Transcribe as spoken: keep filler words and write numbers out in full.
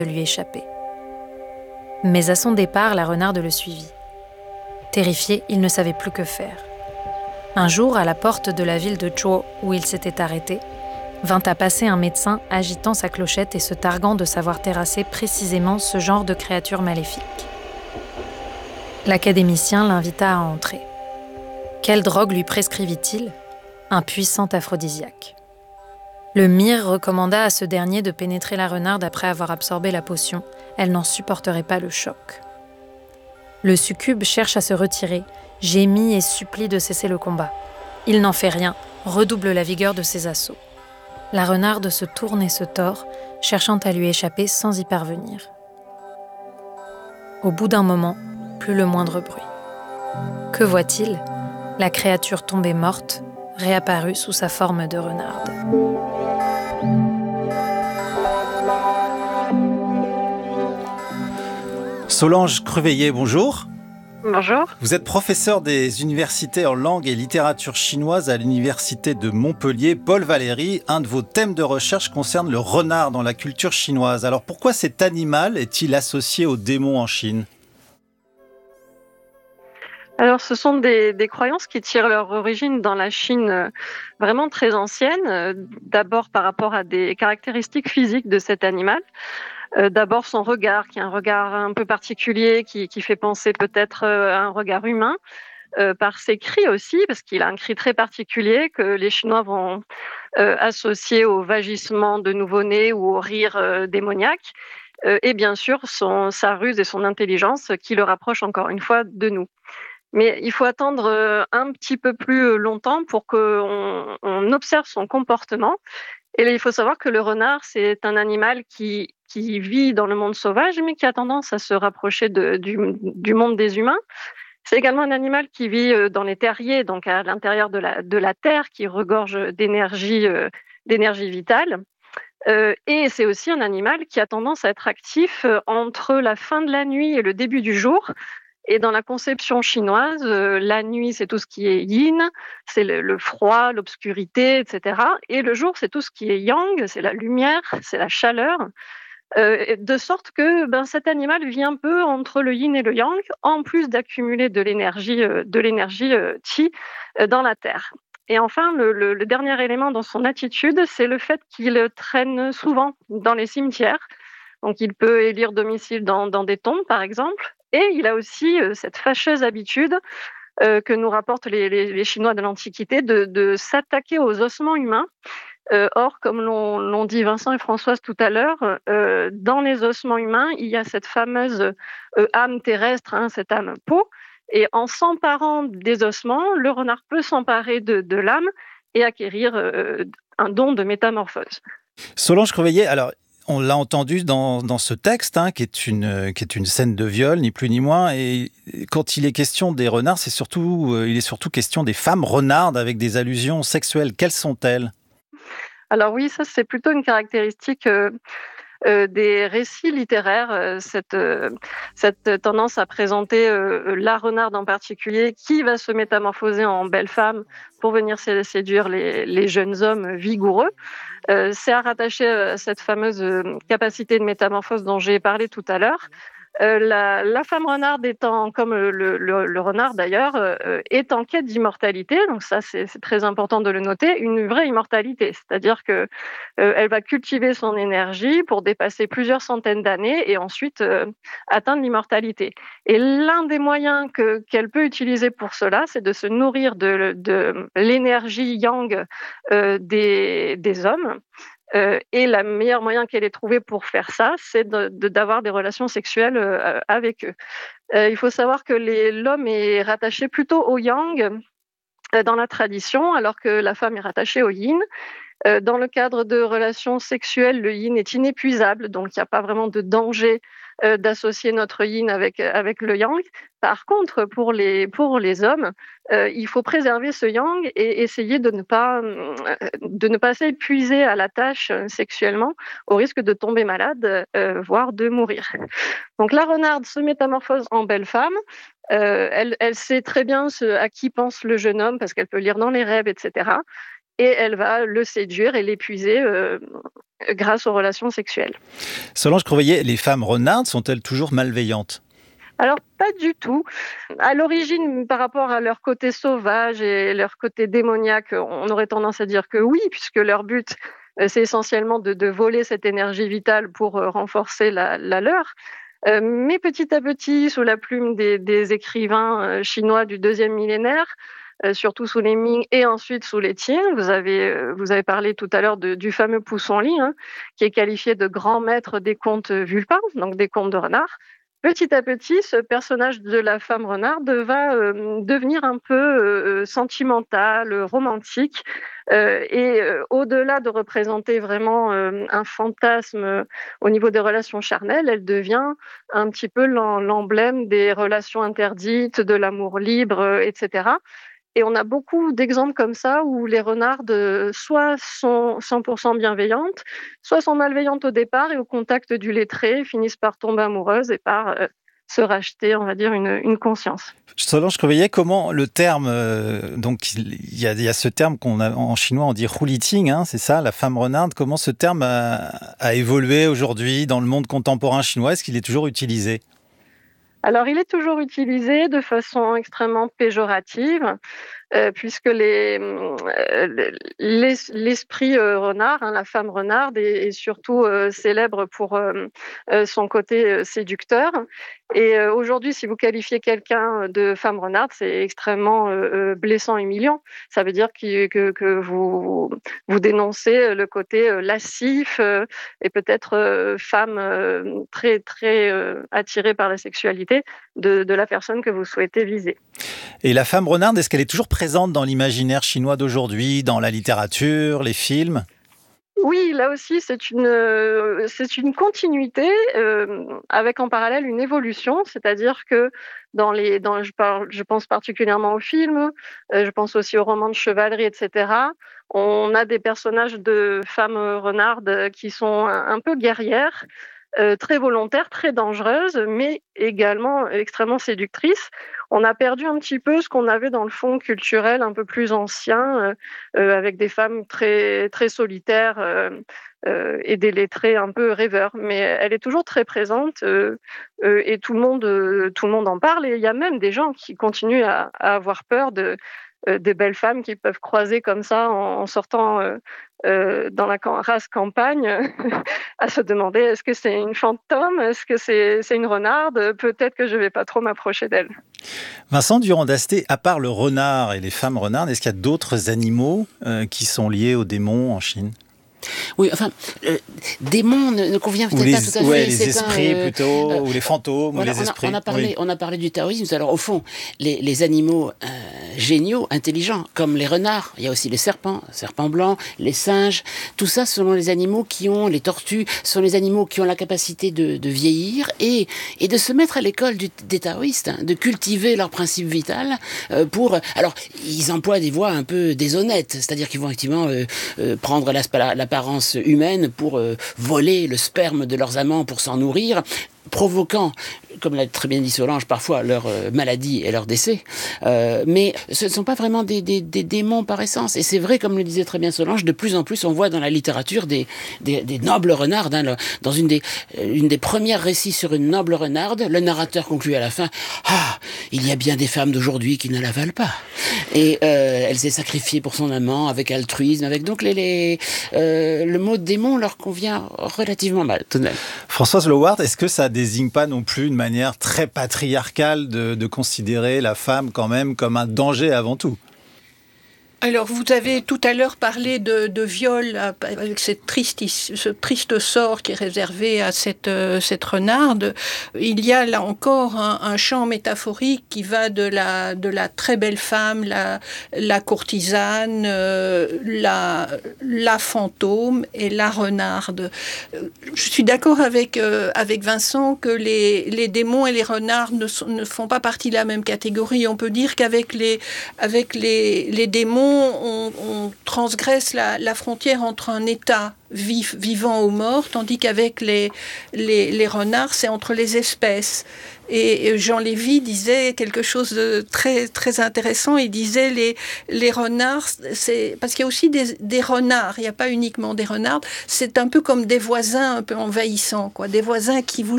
lui échapper. Mais à son départ, la renarde le suivit. Terrifié, il ne savait plus que faire. Un jour, à la porte de la ville de Zhuo, où il s'était arrêté, vint à passer un médecin agitant sa clochette et se targuant de savoir terrasser précisément ce genre de créature maléfique. L'académicien l'invita à entrer. Quelle drogue lui prescrivit-il ? Un puissant aphrodisiaque. Le myrrhe recommanda à ce dernier de pénétrer la renarde après avoir absorbé la potion. Elle n'en supporterait pas le choc. Le succube cherche à se retirer, gémit et supplie de cesser le combat. Il n'en fait rien, redouble la vigueur de ses assauts. La renarde se tourne et se tord, cherchant à lui échapper sans y parvenir. Au bout d'un moment, plus le moindre bruit. Que voit-il ? La créature tombée morte, réapparue sous sa forme de renarde. Solange Creveillet, bonjour. Bonjour. Vous êtes professeur des universités en langue et littérature chinoise à l'université de Montpellier. Paul Valéry, un de vos thèmes de recherche concerne le renard dans la culture chinoise. Alors pourquoi cet animal est-il associé aux démons en Chine ? Alors, ce sont des, des croyances qui tirent leur origine dans la Chine euh, vraiment très ancienne. Euh, d'abord par rapport à des caractéristiques physiques de cet animal. Euh, d'abord son regard, qui est un regard un peu particulier, qui, qui fait penser peut-être euh, à un regard humain. Euh, par ses cris aussi, parce qu'il a un cri très particulier que les Chinois vont euh, associer au vagissement de nouveau-né ou au rire euh, démoniaque. Euh, et bien sûr, son, sa ruse et son intelligence qui le rapprochent encore une fois de nous. Mais il faut attendre un petit peu plus longtemps pour qu'on on observe son comportement. Et là, il faut savoir que le renard, c'est un animal qui, qui vit dans le monde sauvage, mais qui a tendance à se rapprocher de, du, du monde des humains. C'est également un animal qui vit dans les terriers, donc à l'intérieur de la, de la terre, qui regorge d'énergie, euh, d'énergie vitale. Euh, et c'est aussi un animal qui a tendance à être actif entre la fin de la nuit et le début du jour. Et dans la conception chinoise, euh, la nuit, c'est tout ce qui est yin, c'est le, le froid, l'obscurité, et cetera. Et le jour, c'est tout ce qui est yang, c'est la lumière, c'est la chaleur. Euh, de sorte que ben, cet animal vit un peu entre le yin et le yang, en plus d'accumuler de l'énergie, euh, de l'énergie euh, chi euh, dans la terre. Et enfin, le, le, le dernier élément dans son attitude, c'est le fait qu'il traîne souvent dans les cimetières. Donc, il peut élire domicile dans, dans des tombes, par exemple. Et il a aussi euh, cette fâcheuse habitude euh, que nous rapportent les, les, les Chinois de l'Antiquité de, de s'attaquer aux ossements humains. Euh, or, comme l'ont, l'ont dit Vincent et Françoise tout à l'heure, euh, dans les ossements humains, il y a cette fameuse euh, âme terrestre, hein, cette âme peau. Et en s'emparant des ossements, le renard peut s'emparer de, de l'âme et acquérir euh, un don de métamorphose. Solange Creveillet, alors on l'a entendu dans, dans ce texte, hein, qui est une qui est une scène de viol, ni plus ni moins. Et quand il est question des renards, c'est surtout euh, il est surtout question des femmes renardes avec des allusions sexuelles. Quelles sont-elles ? Alors oui, ça c'est plutôt une caractéristique euh, euh, des récits littéraires, euh, cette, euh, cette tendance à présenter euh, la renarde en particulier qui va se métamorphoser en belle femme pour venir séduire les, les jeunes hommes vigoureux. Euh, c'est à rattacher à cette fameuse capacité de métamorphose dont j'ai parlé tout à l'heure. Euh, la, la femme renarde étant, comme le, le, le renard d'ailleurs, euh, est en quête d'immortalité, donc ça c'est, c'est très important de le noter, une vraie immortalité, c'est-à-dire que euh, elle va cultiver son énergie pour dépasser plusieurs centaines d'années et ensuite euh, atteindre l'immortalité. Et l'un des moyens que, qu'elle peut utiliser pour cela, c'est de se nourrir de, de l'énergie yang euh, des, des hommes. Euh, et le meilleur moyen qu'elle ait trouvé pour faire ça, c'est de, de, d'avoir des relations sexuelles euh, avec eux. Euh, il faut savoir que les, l'homme est rattaché plutôt au yang euh, dans la tradition, alors que la femme est rattachée au yin. Euh, dans le cadre de relations sexuelles, le yin est inépuisable, donc il n'y a pas vraiment de danger euh, d'associer notre yin avec, avec le yang. Par contre, pour les, pour les hommes, euh, il faut préserver ce yang et essayer de ne pas, euh, de ne pas s'épuiser à la tâche sexuellement au risque de tomber malade, euh, voire de mourir. Donc la renarde se métamorphose en belle femme. Euh, elle, elle sait très bien ce à qui pense le jeune homme parce qu'elle peut lire dans les rêves, et cetera. et elle va le séduire et l'épuiser euh, grâce aux relations sexuelles. Solange Creveillet, les femmes renardes sont-elles toujours malveillantes ? Alors, pas du tout. À l'origine, par rapport à leur côté sauvage et leur côté démoniaque, on aurait tendance à dire que oui, puisque leur but, c'est essentiellement de, de voler cette énergie vitale pour renforcer la, la leur. Euh, mais petit à petit, sous la plume des, des écrivains chinois du deuxième millénaire, euh, surtout sous les Ming et ensuite sous les Qing, vous avez, euh, vous avez parlé tout à l'heure de, du fameux Poussonli, hein, qui est qualifié de grand maître des contes vulpins, donc des contes de renards. Petit à petit, ce personnage de la femme renarde va euh, devenir un peu euh, sentimental, romantique, euh, et euh, au-delà de représenter vraiment euh, un fantasme euh, au niveau des relations charnelles, elle devient un petit peu l'emblème des relations interdites, de l'amour libre, euh, et cetera. Et on a beaucoup d'exemples comme ça où les renardes soit sont cent pour cent bienveillantes, soit sont malveillantes au départ et au contact du lettré finissent par tomber amoureuses et par euh, se racheter, on va dire, une, une conscience. Solange Creveillet, comment le terme, euh, donc il y a, il y a ce terme qu'on a en chinois, on dit huliting, hein, c'est ça, la femme renarde. Comment ce terme a, a évolué aujourd'hui dans le monde contemporain chinois ? Est-ce qu'il est toujours utilisé ? Alors, il est toujours utilisé de façon extrêmement péjorative, euh, puisque les, euh, les, l'esprit euh, renard, hein, la femme renarde, est, est surtout euh, célèbre pour euh, euh, son côté euh, séducteur. Et euh, aujourd'hui, si vous qualifiez quelqu'un de femme renarde, c'est extrêmement euh, blessant et humiliant. Ça veut dire que, que, que vous, vous dénoncez le côté euh, lascif euh, et peut-être euh, femme euh, très, très euh, attirée par la sexualité de, de la personne que vous souhaitez viser. Et la femme renarde, est-ce qu'elle est toujours présente dans l'imaginaire chinois d'aujourd'hui, dans la littérature, les films ? Oui, là aussi, c'est une, euh, c'est une continuité euh, avec en parallèle une évolution, c'est-à-dire que dans les, dans, je, parle, je pense particulièrement aux films, euh, je pense aussi aux romans de chevalerie, et cetera. On a des personnages de femmes renardes qui sont un, un peu guerrières, euh, très volontaires, très dangereuses, mais également extrêmement séductrices. On a perdu un petit peu ce qu'on avait dans le fond culturel un peu plus ancien, euh, euh, avec des femmes très, très solitaires euh, euh, et des lettrés un peu rêveurs. Mais elle est toujours très présente euh, euh, et tout le, monde, euh, tout le monde en parle. Et il y a même des gens qui continuent à, à avoir peur de, euh, des belles femmes qui peuvent croiser comme ça en, en sortant euh, euh, dans la race campagne, à se demander est-ce que c'est une fantôme, est-ce que c'est, c'est une renarde, peut-être que je ne vais pas trop m'approcher d'elle. Vincent Durand-Dasté, à part le renard et les femmes renardes, est-ce qu'il y a d'autres animaux euh, qui sont liés aux démons en Chine ? Oui, enfin, euh, démon ne, ne convient peut-être les, pas tout à ouais, fait. les c'est esprits un, euh, plutôt, euh, ou les fantômes, voilà, ou les on a, esprits. On a, parlé, oui. on a parlé du taoïsme. Alors, au fond, les, les animaux euh, géniaux, intelligents, comme les renards, il y a aussi les serpents, serpents blancs, les singes, tout ça, ce sont les animaux qui ont, les tortues, ce sont les animaux qui ont la capacité de, de vieillir et, et de se mettre à l'école du, des taoïstes, hein, de cultiver leur principe vital euh, pour... Alors, ils emploient des voies un peu déshonnêtes, c'est-à-dire qu'ils vont effectivement euh, euh, prendre l'apparence humaine pour euh, voler le sperme de leurs amants pour s'en nourrir, provoquant, comme l'a très bien dit Solange, parfois leur euh, maladie et leur décès. Euh, mais ce ne sont pas vraiment des, des, des démons par essence. Et c'est vrai, comme le disait très bien Solange, de plus en plus on voit dans la littérature des, des, des nobles renardes. Hein, dans une des, une des premières récits sur une noble renarde, le narrateur conclut à la fin « Ah, il y a bien des femmes d'aujourd'hui qui ne la valent pas. » Et euh, elle s'est sacrifiée pour son amant avec altruisme. Avec donc les, les, euh, le mot démon leur convient relativement mal, tout de même. Françoise Lowart, est-ce que ça désigne pas non plus une manière très patriarcale de, de considérer la femme quand même comme un danger avant tout ? Alors, vous avez tout à l'heure parlé de, de viol, avec cette triste, ce triste sort qui est réservé à cette, euh, cette renarde. Il y a là encore un, un champ métaphorique qui va de la, de la très belle femme, la, la courtisane, euh, la, la fantôme et la renarde. Je suis d'accord avec, euh, avec Vincent que les, les démons et les renardes ne, sont, ne font pas partie de la même catégorie. On peut dire qu'avec les, avec les, les démons, on, on transgresse la, la frontière entre un état vif, vivant ou mort, tandis qu'avec les, les, les renards, c'est entre les espèces. Et Jean Lévy disait quelque chose de très, très intéressant. Il disait les, les renards, c'est, parce qu'il y a aussi des, des renards, il n'y a pas uniquement des renards, c'est un peu comme des voisins un peu envahissants, quoi, des voisins qui vous